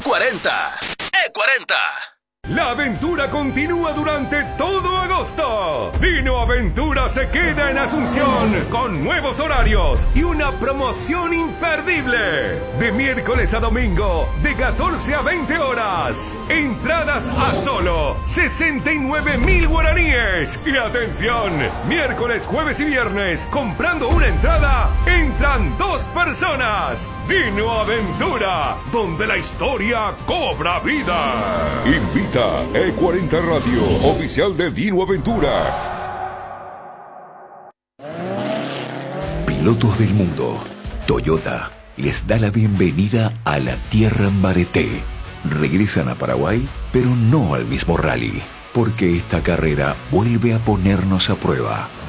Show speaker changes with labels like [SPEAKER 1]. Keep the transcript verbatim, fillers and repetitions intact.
[SPEAKER 1] cuarenta. E cuarenta.
[SPEAKER 2] La aventura continúa durante todo agosto. Dino Aventura se queda en Asunción con nuevos horarios y una promoción imperdible. De miércoles a domingo, de catorce a veinte horas. Entradas a solo sesenta y nueve mil guaraníes. Y atención, miércoles, jueves y viernes, comprando una entrada, entran dos personas. Dino Aventura, donde la historia cobra vida. Invita E cuarenta Radio, oficial de Dino Aventura.
[SPEAKER 3] Pilotos del mundo, Toyota les da la bienvenida a la Tierra Mbareté. Regresan a Paraguay, pero no al mismo rally, porque esta carrera vuelve a ponernos a prueba.